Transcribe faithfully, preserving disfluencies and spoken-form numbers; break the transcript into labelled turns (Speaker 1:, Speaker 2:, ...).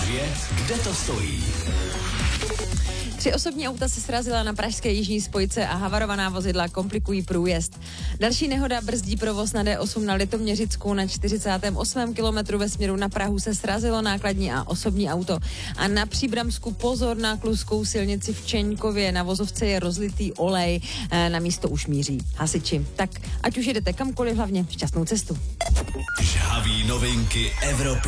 Speaker 1: Právě kde to stojí.
Speaker 2: Tři osobní auta se srazila na pražské jižní spojce a havarovaná vozidla komplikují průjezd. Další nehoda brzdí provoz na D osm na Litoměřicku. Na čtyřicátém osmém kilometru ve směru na Prahu se srazilo nákladní a osobní auto. A na Příbramsku pozor na Kluskou silnici v Čeňkově. Na vozovce je rozlitý olej. Na místo už míří hasiči. Tak ať už jedete kamkoliv, hlavně šťastnou cestu.
Speaker 1: Žhaví novinky Evropy.